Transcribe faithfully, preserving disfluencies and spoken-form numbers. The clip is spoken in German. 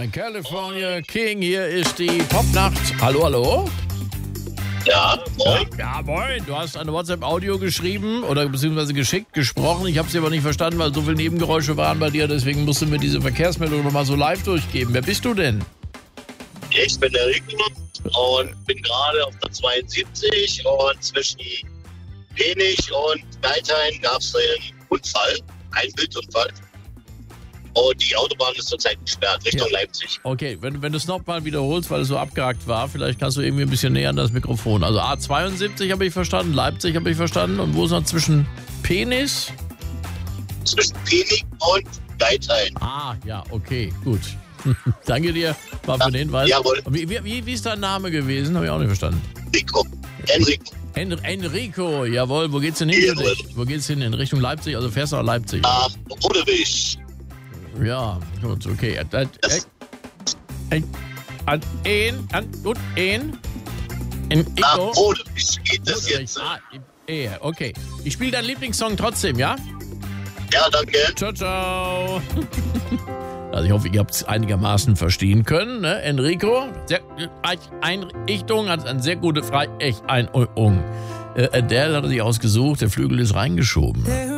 Ein California King, hier ist die Popnacht. Hallo, hallo? Ja, moin. Ja, moin. Du hast eine WhatsApp-Audio geschrieben oder beziehungsweise geschickt, gesprochen. Ich habe sie aber nicht verstanden, weil so viele Nebengeräusche waren bei dir. Deswegen musst du mir diese Verkehrsmeldung nochmal so live durchgeben. Wer bist du denn? Ich bin der Rico und bin gerade auf der zweiundsiebzig und zwischen Penich und Geithain gab es einen Unfall, einen Wildunfall. Und die Autobahn ist zurzeit gesperrt, Richtung ja. Leipzig. Okay, wenn, wenn du es nochmal wiederholst, weil es so abgehakt war, vielleicht kannst du irgendwie ein bisschen näher an das Mikrofon. Also A zweiundsiebzig habe ich verstanden, Leipzig habe ich verstanden. Und wo ist noch zwischen Penis? Zwischen Penich und Geithain. Ah, ja, okay, gut. Danke dir mal für den Hinweis. Jawohl. Wie, wie, wie ist dein Name gewesen? Habe ich auch nicht verstanden. Rico. Enrico. En, Enrico, jawohl. Wo geht's denn hin für dich? Wo geht's hin? In Richtung Leipzig? Also fährst du nach Leipzig? Nach Rodewig. Ja, gut, okay. Ein, ein, ein, ein, gut, ein. Nach Rodewig geht das jetzt. Ah, okay. Ich spiele deinen Lieblingssong trotzdem, ja? Ja, danke. Ciao, ciao. Also ich hoffe, ihr habt es einigermaßen verstehen können. Ne? Enrico, sehr, Einrichtung, hat eine sehr gute Freich-Einrichtung. Äh, der hat er sich ausgesucht, der Flügel ist reingeschoben.